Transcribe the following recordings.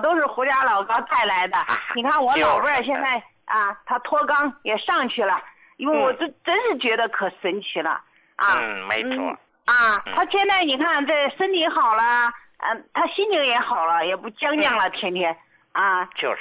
都是胡家老高带来的。你看我老伴儿现在啊，他脱肛也上去了，因为我真是觉得可神奇了啊。 没错。 啊，他现在你看这身体好了，他心情也好了，也不将了，天天啊。 就是。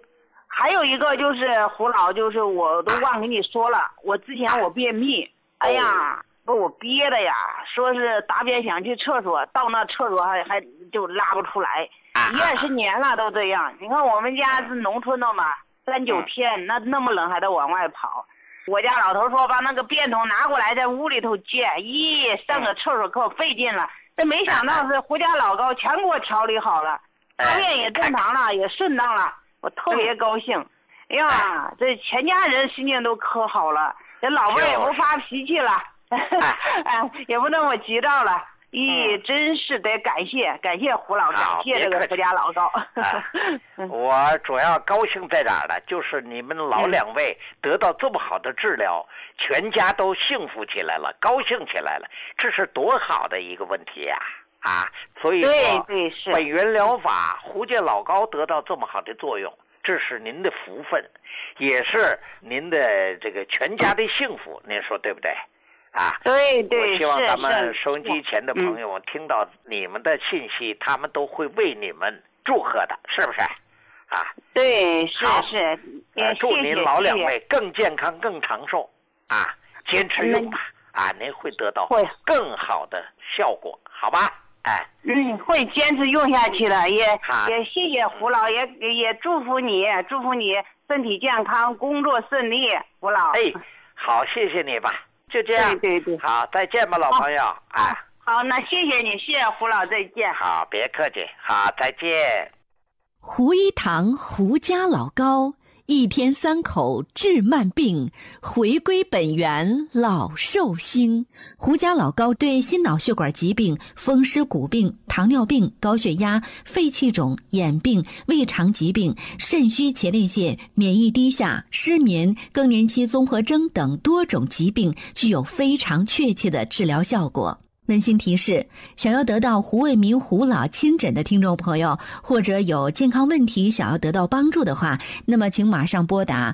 还有一个就是胡老，就是我都忘跟你说了，我之前我便秘，哎呀，把我憋的呀，说是大便想去厕所，到那厕所还就拉不出来，20年了都这样。你看我们家是农村的嘛，3、9天，那么冷还得往外跑。我家老头说把那个便桶拿过来，在屋里头接，上个厕所可我费劲了。这没想到是胡家老高全给我调理好了，大便也正常了，也顺当了。我特别高兴，哎呀，这全家人心情都可好了，这老伴也不发脾气了，也不那么急躁了。真是得感谢胡老，感谢这个胡家老高。 我主要高兴在哪儿呢？就是你们老2位得到这么好的治疗，全家都幸福起来了，高兴起来了，这是多好的一个问题呀！所以说本源疗法胡家老高得到这么好的作用，这是您的福分，也是您的这个全家的幸福，您说对不对？ 对， 我希望咱们收音机前的朋友听到你们的信息，他们都会为你们祝贺的，是不是？ 对，是。 祝您老2位更健康、更长寿坚持用吧您会得到更好的效果，好吧？ 会坚持用下去的，也谢谢胡老，也祝福你身体健康，工作顺利，胡老。 好，谢谢你吧，就这样。 对。 好，再见吧，老朋友。 好，那谢谢你，谢谢胡老，再见。 好，别客气，好，再见。 胡一堂胡家老高，1天3口治慢病，回归本源老寿星。胡家老高对心脑血管疾病、风湿骨病、糖尿病、高血压、肺气肿、眼病、胃肠疾病、肾虚前列腺、免疫低下、失眠、更年期综合征等多种疾病具有非常确切的治疗效果。温馨提示，想要得到胡卫民胡老亲诊的听众朋友，或者有健康问题想要得到帮助的话，那么请马上拨打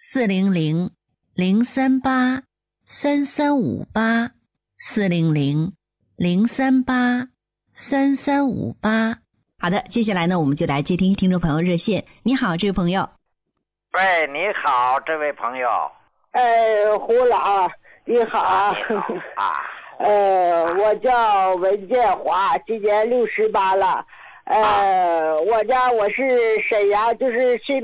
400-038-3358 400-038-3358。好的，接下来呢，我们就来接听听众朋友热线。你好，这位朋友。 喂，你好，这位朋友。 胡老，你好。我叫文建华，今年68了。我是沈阳，就是